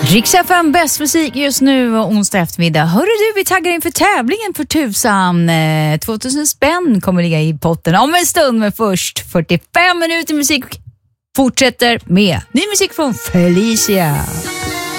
Rix FM, bäst musik just nu onsdag eftermiddag. Hörru du, vi taggar in för tävlingen för tusan. 2000 spänn kommer ligga i potten om en stund, men först 45 minuter musik fortsätter med ny musik från Felicia.